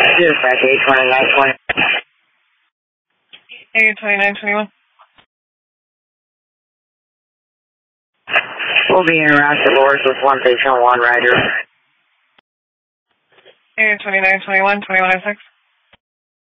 Dispatch 82920. 82921. We'll be in route to Loris with one patient, one rider. 82921, 2106.